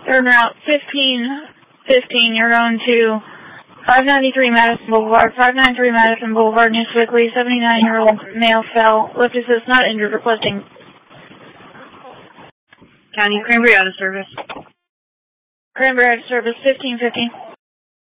Turn route 1515, you're going to 593 Madison Boulevard, 593 Madison Boulevard, Newswickley, 79-year-old male fell. Lift assist not injured, requesting. County Cranberry out of service. Cranberry out of service, 1515.